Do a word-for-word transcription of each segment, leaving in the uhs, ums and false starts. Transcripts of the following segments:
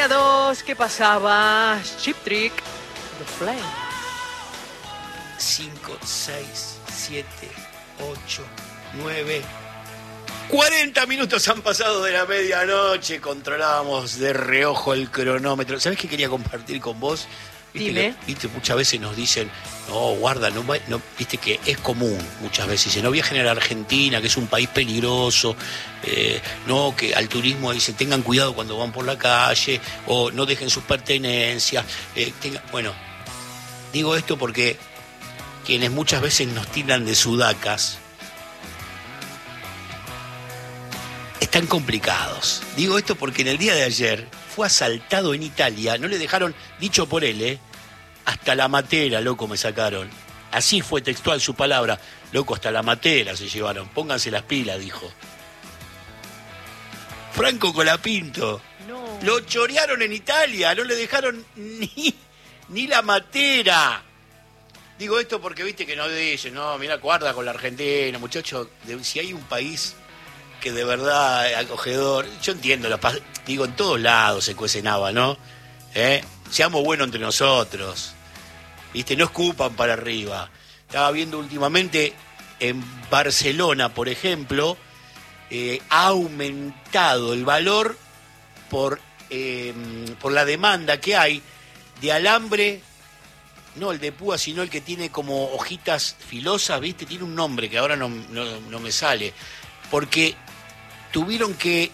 a dos, ¿qué pasaba? Chip Trick, The Flame. cinco, seis, siete, ocho, nueve... cuarenta minutos han pasado de la medianoche, controlábamos de reojo el cronómetro. ¿Sabés qué quería compartir con vos? ¿Viste Dime. Que, viste, muchas veces nos dicen, no, guarda, no, no, viste que es común muchas veces, dicen, no viajen a la Argentina, que es un país peligroso, eh, no, que al turismo dicen, tengan cuidado cuando van por la calle, o no dejen sus pertenencias. Eh, tengan... Bueno, digo esto porque quienes muchas veces nos tiran de sudacas, están complicados. Digo esto porque en el día de ayer fue asaltado en Italia, no le dejaron, dicho por él, ¿eh? Hasta la matera, loco, me sacaron. Así fue textual su palabra. Loco, hasta la matera se llevaron. Pónganse las pilas, dijo. Franco Colapinto. No. Lo chorearon en Italia, no le dejaron ni, ni la matera. Digo esto porque viste que no dicen, no, mira, guarda con la Argentina, muchachos. Si hay un país que de verdad acogedor, yo entiendo, la, digo, en todos lados se cuecen habas, ¿no? ¿Eh? Seamos buenos entre nosotros, ¿viste? No escupan para arriba. Estaba viendo últimamente en Barcelona, por ejemplo, eh, ha aumentado el valor por, eh, por la demanda que hay de alambre, no el de púa, sino el que tiene como hojitas filosas, ¿viste? Tiene un nombre que ahora no, no, no me sale, porque tuvieron que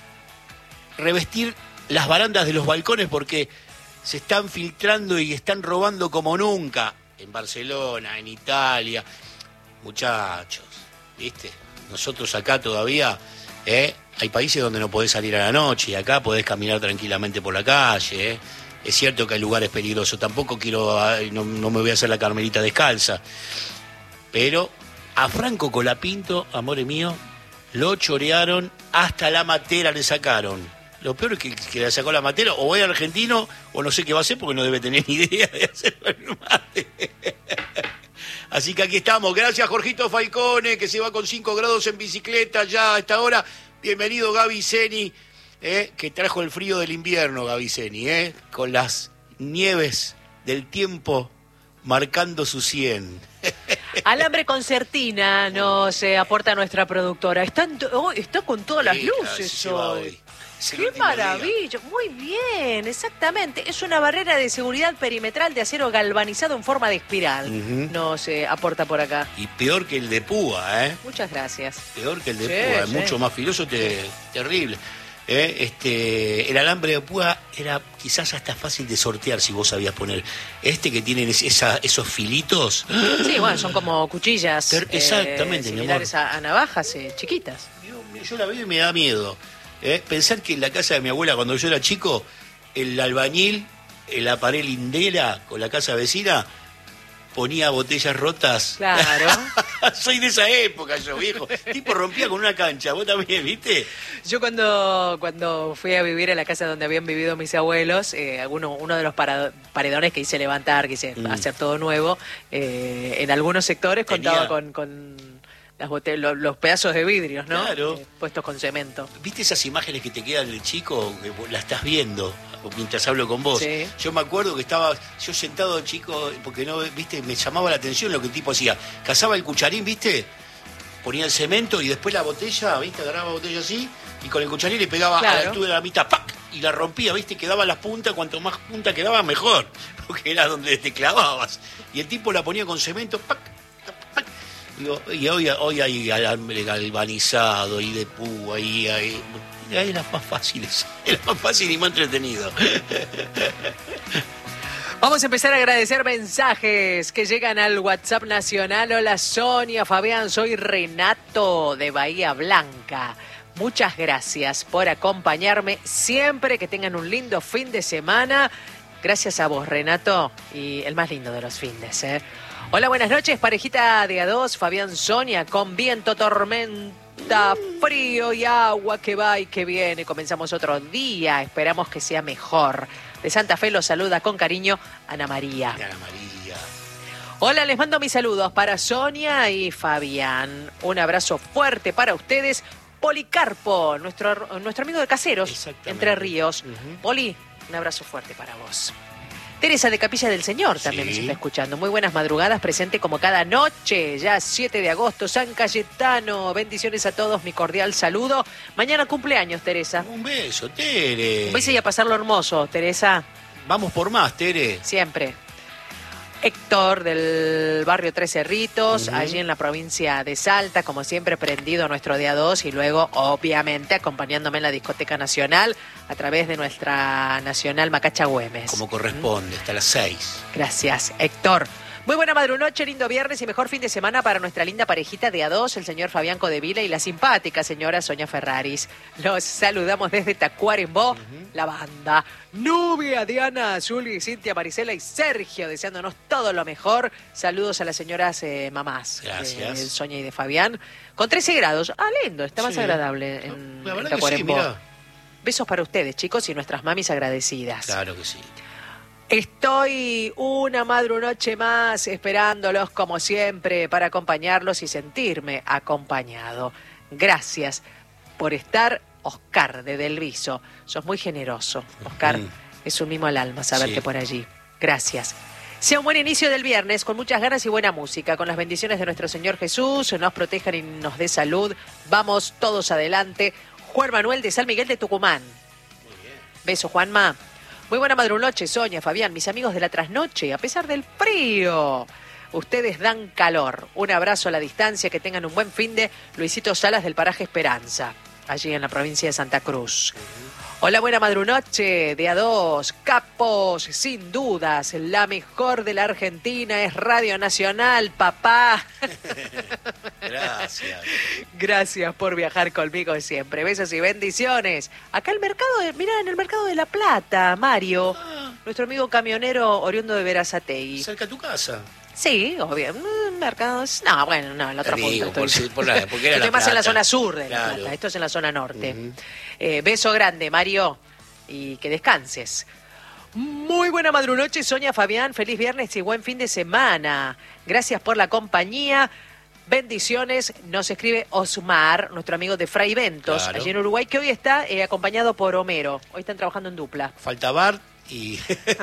revestir las barandas de los balcones porque se están filtrando y están robando como nunca en Barcelona, en Italia. Muchachos, ¿viste? Nosotros acá todavía, ¿eh? Hay países donde no podés salir a la noche y acá podés caminar tranquilamente por la calle, ¿eh? Es cierto que hay lugares peligrosos, tampoco quiero, no, no me voy a hacer la Carmelita descalza, pero a Franco Colapinto, amore mío, lo chorearon, hasta la matera le sacaron. Lo peor es que, que le sacó la matera, o es argentino, o no sé qué va a hacer, porque no debe tener ni idea de hacerlo el mate. Así que aquí estamos. Gracias, Jorgito Falcone, que se va con cinco grados en bicicleta ya a esta hora. Bienvenido, Gaby Zeni, eh, que trajo el frío del invierno, Gaby Zeni, eh, con las nieves del tiempo marcando su cien. Alambre concertina nos eh, aporta nuestra productora. Está, en to- oh, está con todas las Sí, luces se va hoy. hoy. Es el ¡Qué último día. maravilla! Muy bien, exactamente. Es una barrera de seguridad perimetral de acero galvanizado en forma de espiral. Ujú. Nos eh, aporta por acá. Y peor que el de púa, ¿eh? Muchas gracias. Peor que el de Sí, púa, es sí. mucho más filoso, te, terrible. ¿Eh? Este, el alambre de púa era quizás hasta fácil de sortear si vos sabías poner. Este que tienen es- esa, esos filitos. Sí, bueno, son como cuchillas. Ter- exactamente, mi similares a, a navajas eh, chiquitas. Yo, yo la veo y me da miedo. ¿Eh? Pensar que en la casa de mi abuela, cuando yo era chico, el albañil, en la pared lindera con la casa vecina, ponía botellas rotas. Claro. Soy de esa época yo, viejo. Tipo rompía con una cancha, vos también, ¿viste? Yo cuando, cuando fui a vivir a la casa donde habían vivido mis abuelos, eh, alguno, uno de los para- paredones que hice levantar, que hice Mm. hacer todo nuevo, eh, en algunos sectores Tenía- contaba con, con las bote- lo- los pedazos de vidrios, ¿no? Claro. Eh, puestos con cemento. ¿Viste esas imágenes que te quedan del chico? Que vos la estás viendo mientras hablo con vos. Sí. Yo me acuerdo que estaba yo sentado, chico, porque no, viste, me llamaba la atención lo que el tipo hacía. Cazaba el cucharín, ¿viste? Ponía el cemento y después la botella, ¿viste? Agarraba la botella así y con el cucharín le pegaba a la Claro. altura de la mitad, ¡pac! Y la rompía, ¿viste? Quedaba las puntas, cuanto más punta quedaba, mejor. Porque era donde te clavabas. Y el tipo la ponía con cemento, ¡pac! ¡pac! Digo, y hoy, hoy hay alambre galvanizado y de púa y hay... Era más fácil, era más fácil y más entretenido. Vamos a empezar a agradecer mensajes que llegan al WhatsApp nacional. Hola Sonia, Fabián, soy Renato de Bahía Blanca. Muchas gracias por acompañarme siempre, que tengan un lindo fin de semana. Gracias a vos, Renato, y el más lindo de los findes, ¿eh? Hola, buenas noches, parejita de A dos, Fabián, Sonia, con viento, tormenta, frío y agua que va y que viene. Comenzamos otro día, esperamos que sea mejor. De Santa Fe los saluda con cariño Ana María. Ana María. Hola, les mando mis saludos para Sonia y Fabián. Un abrazo fuerte para ustedes. Policarpo, nuestro, nuestro amigo de Caseros, Exactamente. Entre Ríos. Ujú. Poli, Un abrazo fuerte para vos. Teresa de Capilla del Señor también Sí. nos está escuchando. Muy buenas madrugadas, presente como cada noche. Ya siete de agosto, San Cayetano. Bendiciones a todos, mi cordial saludo. Mañana cumpleaños, Teresa. Un beso, Tere. Un beso y a pasarlo hermoso, Teresa. Vamos por más, Tere. Siempre. Héctor del barrio Tres Cerritos, Ujú. allí en la provincia de Salta, como siempre prendido nuestro día dos y luego obviamente acompañándome en la discoteca nacional a través de nuestra nacional Macacha Güemes. Como corresponde, hasta las seis. Gracias, Héctor. Muy buena madrunoche, lindo viernes y mejor fin de semana para nuestra linda parejita de A dos, el señor Fabián Codevila y la simpática señora Sonia Ferraris. Los saludamos desde Tacuarembó, la banda. Nubia, Diana, Zuli, Cintia, Marisela y Sergio, deseándonos todo lo mejor. Saludos a las señoras eh, mamás Gracias. de Sonia y de Fabián. Con trece grados. Ah, lindo, está más Sí. agradable en, La en verdad que sí, Tacuarembó. mirá. Besos para ustedes, chicos, y nuestras mamis agradecidas. Claro que sí. Estoy una madrunoche más esperándolos como siempre para acompañarlos y sentirme acompañado. Gracias por estar, Oscar de Delviso. Sos muy generoso, Oscar. Mm. Es un mimo al alma saberte Sí. por allí. Gracias. Sea un buen inicio del viernes con muchas ganas y buena música. Con las bendiciones de nuestro Señor Jesús, nos protejan y nos dé salud. Vamos todos adelante. Juan Manuel de San Miguel de Tucumán. Beso, Juanma. Muy buena madrunoche, Sonia, Fabián, mis amigos de la trasnoche, a pesar del frío. Ustedes dan calor. Un abrazo a la distancia, que tengan un buen fin de Luisito Salas del paraje Esperanza, allí en la provincia de Santa Cruz. Hola, buena madrunoche de A dos, capos, sin dudas, la mejor de la Argentina es Radio Nacional, papá. Gracias. Gracias por viajar conmigo siempre. Besos y bendiciones. Acá el mercado, de, mirá, en el mercado de La Plata, Mario, Ah, nuestro amigo camionero oriundo de Verazategui. cerca a tu casa. Sí, obvio. Mm, Mercados. No, bueno, no, en la otra Te punta. digo, estoy- por si- por la- porque era Estoy La más en la Plata. zona sur de La Claro. Plata. Esto es en la zona norte. Ujú. Eh, beso grande, Mario. Y que descanses. Muy buena madrunoche, Sonia, Fabián. Feliz viernes y buen fin de semana. Gracias por la compañía. Bendiciones. Nos escribe Osmar, nuestro amigo de Fray Ventos, Claro. allí en Uruguay, que hoy está eh, acompañado por Homero. Hoy están trabajando en dupla. Falta Bart y...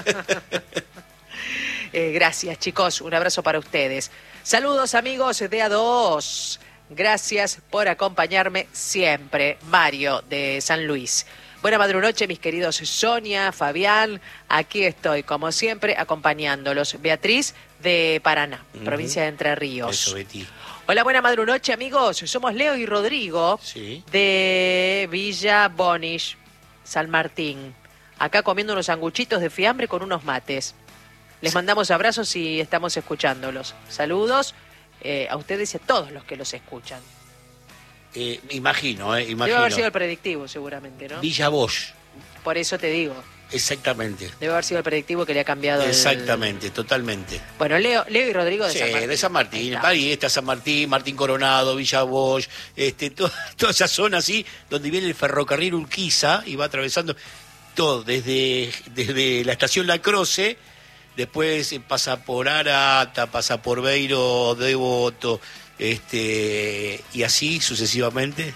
Eh, gracias, chicos. Un abrazo para ustedes. Saludos, amigos de A dos. Gracias por acompañarme siempre. Mario, de San Luis. Buena madrunoche, mis queridos Sonia, Fabián. Aquí estoy, como siempre, acompañándolos. Beatriz, de Paraná, Ujú. provincia de Entre Ríos. Eso, Betty. Hola, buena madrunoche, amigos. Somos Leo y Rodrigo, Sí. de Villa Bonish, San Martín. Acá comiendo unos sanguchitos de fiambre con unos mates. Les mandamos abrazos y estamos escuchándolos. Saludos eh, a ustedes y a todos los que los escuchan. Eh, imagino, eh, Debe imagino. haber sido el predictivo, seguramente, ¿no? Villa Bosch, Por eso te digo. exactamente. Debe haber sido el predictivo que le ha cambiado el- Exactamente, totalmente. Bueno, Leo, Leo y Rodrigo de Sí, San Martín. de San Martín, Ahí está. Bariesta, San Martín, Martín Coronado, Villa Bosch, este, to- toda esa zona así, donde viene el ferrocarril Urquiza y va atravesando todo, desde, desde la estación La Croce, después eh, pasa por Arata, pasa por Beiro, Devoto, este, y así sucesivamente.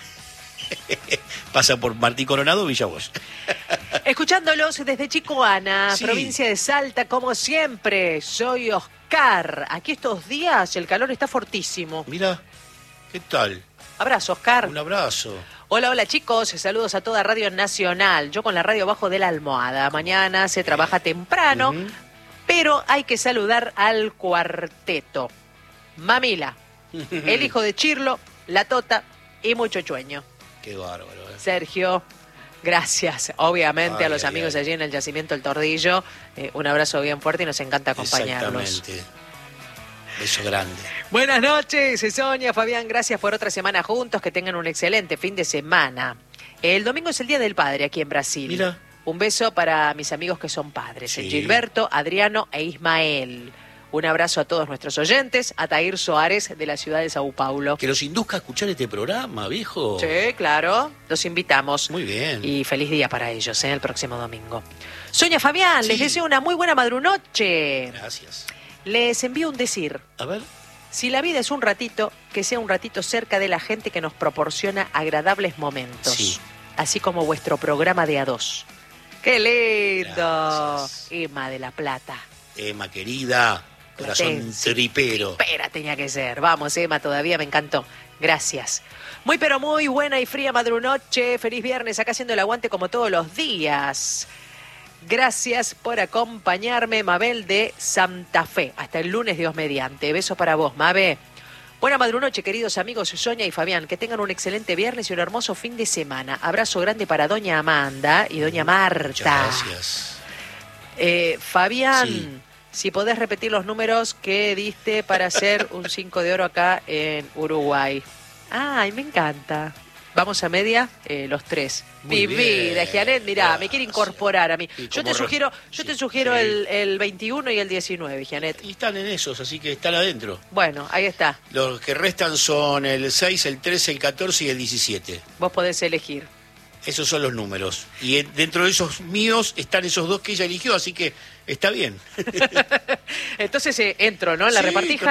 Pasa por Martín Coronado, Villa Bosch. Escuchándolos desde Chicoana, Sí. provincia de Salta, como siempre. Soy Oscar. Aquí estos días el calor está fortísimo. Mira, ¿qué tal? Abrazo, Oscar. Un abrazo. Hola, hola chicos, saludos a toda Radio Nacional. Yo con la radio abajo de la almohada. Mañana se trabaja temprano, Ujú. pero hay que saludar al cuarteto. Mamila, el hijo de Chirlo, la Tota y Mucho Chueño. Qué bárbaro. ¿eh? Sergio, gracias. Obviamente Ay, a los ay, amigos ay. allí en el Yacimiento El Tordillo. Eh, un abrazo bien fuerte y nos encanta acompañarlos. Exactamente. Beso grande. Buenas noches, Sonia, Fabián, gracias por otra semana juntos, que tengan un excelente fin de semana. El domingo es el Día del Padre aquí en Brasil. Mira. Un beso para mis amigos que son padres, Sí. Gilberto, Adriano e Ismael. Un abrazo a todos nuestros oyentes, a Tair Soares de la ciudad de Sao Paulo. Que los induzca a escuchar este programa, viejo. Sí, claro, los invitamos. Muy bien. Y feliz día para ellos, ¿eh? El próximo domingo. Sonia, Fabián, Sí. les deseo una muy buena madrunoche. Gracias. Les envío un decir. A ver. Si la vida es un ratito, que sea un ratito cerca de la gente que nos proporciona agradables momentos. Sí. Así como vuestro programa de A dos. ¡Qué lindo! Gracias. Emma de la Plata. Emma, querida, corazón Platense. tripero. Tripera tenía que ser. Vamos, Emma, todavía me encantó. Gracias. Muy pero muy buena y fría madrunoche. Feliz viernes, acá haciendo el aguante como todos los días. Gracias por acompañarme, Mabel de Santa Fe. Hasta el lunes, Dios mediante. Besos para vos, Mabe. Buena madrunoche, queridos amigos Sonia y Fabián. Que tengan un excelente viernes y un hermoso fin de semana. Abrazo grande para doña Amanda y doña Marta. Muchas gracias. Eh, Fabián, Sí. si podés repetir los números que diste para hacer un cinco de oro acá en Uruguay. Ay, me encanta. Vamos a media, eh, los tres. Muy Mi bien, vida, Gianet, mirá, gracias. me quiere incorporar a mí. Y Yo te como re- sugiero, yo sí, te sugiero sí. el, el veintiuno y el diecinueve, Gianet. Y están en esos, así que están adentro. Bueno, ahí está. Los que restan son el seis, el trece, el catorce y el diecisiete. Vos podés elegir. Esos son los números. Y eh, dentro de esos míos están esos dos que ella eligió, así que está bien. Entonces eh, entro, ¿no? En la Sí, repartija.